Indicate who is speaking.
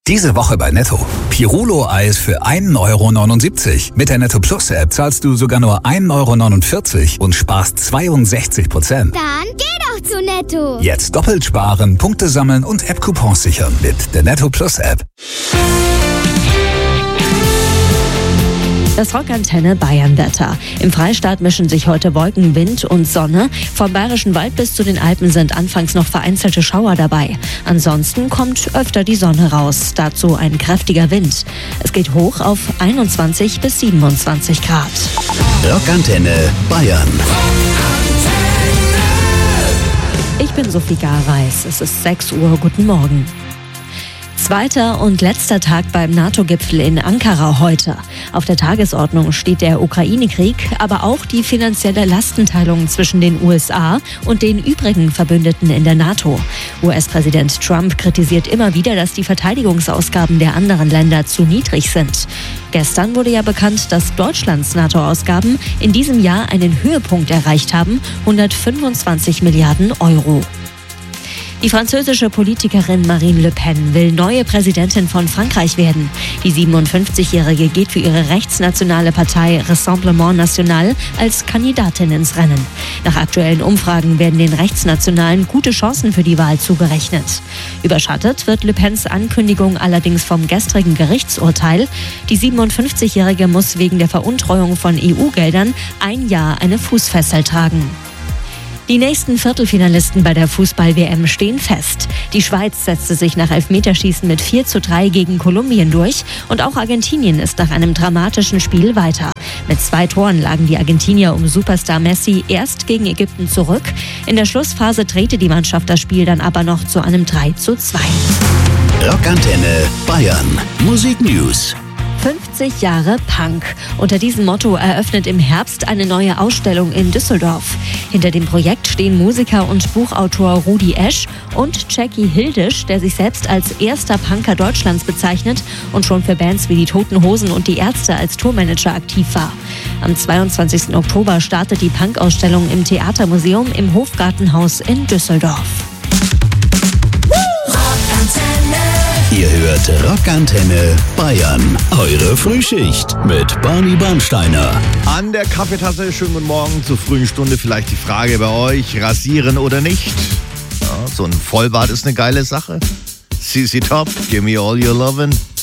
Speaker 1: Diese Woche bei Netto. Pirulo-Eis für 1,79 €. Mit der Netto Plus App zahlst du sogar nur 1,49 € und sparst 62%.
Speaker 2: Dann geh doch zu Netto.
Speaker 1: Jetzt doppelt sparen, Punkte sammeln und App-Coupons sichern mit der Netto Plus App.
Speaker 3: Das Rockantenne Bayern-Wetter. Im Freistaat mischen sich heute Wolken, Wind und Sonne. Vom Bayerischen Wald bis zu den Alpen sind anfangs noch vereinzelte Schauer dabei. Ansonsten kommt öfter die Sonne raus. Dazu ein kräftiger Wind. Es geht hoch auf 21 bis 27 Grad.
Speaker 1: Rockantenne Bayern.
Speaker 3: Ich bin Sophie Garreis. Es ist 6 Uhr. Guten Morgen. Zweiter und letzter Tag beim NATO-Gipfel in Ankara heute. Auf der Tagesordnung steht der Ukraine-Krieg, aber auch die finanzielle Lastenteilung zwischen den USA und den übrigen Verbündeten in der NATO. US-Präsident Trump kritisiert immer wieder, dass die Verteidigungsausgaben der anderen Länder zu niedrig sind. Gestern wurde ja bekannt, dass Deutschlands NATO-Ausgaben in diesem Jahr einen Höhepunkt erreicht haben, 125 Milliarden Euro. Die französische Politikerin Marine Le Pen will neue Präsidentin von Frankreich werden. Die 57-Jährige geht für ihre rechtsnationale Partei Rassemblement National als Kandidatin ins Rennen. Nach aktuellen Umfragen werden den Rechtsnationalen gute Chancen für die Wahl zugerechnet. Überschattet wird Le Pens Ankündigung allerdings vom gestrigen Gerichtsurteil. Die 57-Jährige muss wegen der Veruntreuung von EU-Geldern ein Jahr eine Fußfessel tragen. Die nächsten Viertelfinalisten bei der Fußball-WM stehen fest. Die Schweiz setzte sich nach Elfmeterschießen mit 4:3 gegen Kolumbien durch und auch Argentinien ist nach einem dramatischen Spiel weiter. Mit 2 Toren lagen die Argentinier um Superstar Messi erst gegen Ägypten zurück. In der Schlussphase drehte die Mannschaft das Spiel dann aber noch zu einem 3:2.
Speaker 1: Rockantenne Bayern. Musik News.
Speaker 3: 50 Jahre Punk. Unter diesem Motto eröffnet im Herbst eine neue Ausstellung in Düsseldorf. Hinter dem Projekt stehen Musiker und Buchautor Rudi Esch und Jackie Hildisch, der sich selbst als erster Punker Deutschlands bezeichnet und schon für Bands wie die Toten Hosen und die Ärzte als Tourmanager aktiv war. Am 22. Oktober startet die Punk-Ausstellung im Theatermuseum im Hofgartenhaus in Düsseldorf.
Speaker 1: Ihr hört Rockantenne Bayern. Eure Frühschicht mit Barney Bernsteiner.
Speaker 4: An der Kaffeetasse, schönen guten Morgen zur frühen Stunde. Vielleicht die Frage bei euch, rasieren oder nicht? Ja, so ein Vollbart ist eine geile Sache. CC Top, give me all your lovin'.